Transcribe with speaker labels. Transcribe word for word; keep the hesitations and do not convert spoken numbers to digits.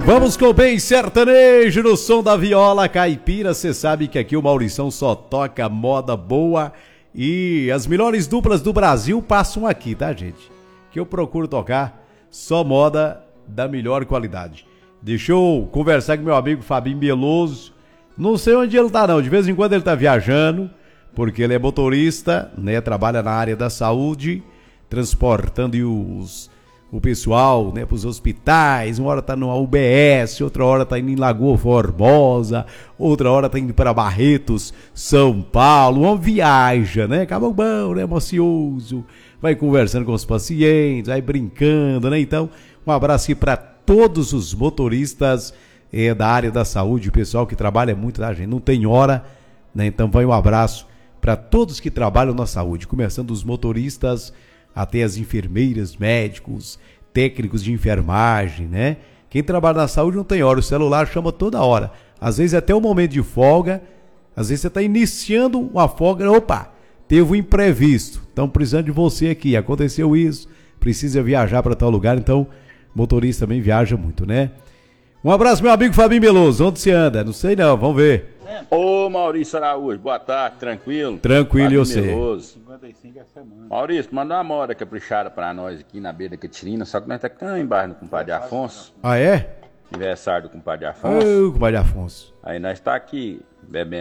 Speaker 1: Vamos com o bem sertanejo no som da viola caipira. Você sabe que aqui o Maurição só toca moda boa e as melhores duplas do Brasil passam aqui, tá, gente? Que eu procuro tocar só moda da melhor qualidade. Deixa eu conversar com meu amigo Fabinho Meloso. Não sei onde ele tá não, de vez em quando ele tá viajando, porque ele é motorista, né? Trabalha na área da saúde, transportando os... o pessoal, né, para os hospitais. Uma hora tá no U B S, outra hora tá indo em Lagoa Formosa, outra hora tá indo para Barretos, São Paulo. Uma viaja, né? Acaba bom, né? Mocioso. Vai conversando com os pacientes, vai brincando, né? Então, um abraço aqui para todos os motoristas é, da área da saúde, o pessoal que trabalha muito, tá, gente? Não tem hora, né? Então, vai um abraço para todos que trabalham na saúde, começando os motoristas, até as enfermeiras, médicos, técnicos de enfermagem, né? Quem trabalha na saúde não tem hora, o celular chama toda hora. Às vezes até o momento de folga, às vezes você está iniciando uma folga, opa, teve um imprevisto, estão precisando de você aqui, aconteceu isso, precisa viajar para tal lugar, então motorista também viaja muito, né? Um abraço, meu amigo Fabinho Meloso, onde você anda? Não sei não, vamos ver.
Speaker 2: Ô Maurício Araújo, boa tarde, tranquilo?
Speaker 1: Tranquilo, eu sei.
Speaker 3: cinquenta e cinco é semana.
Speaker 2: Maurício, manda uma moda caprichada pra nós aqui na beira da Catirina, só que nós tá cá embaixo no compadre Afonso,
Speaker 1: Ah, é?
Speaker 2: aniversário do compadre Afonso.
Speaker 1: Ô, compadre Afonso.
Speaker 2: Aí nós tá aqui bebendo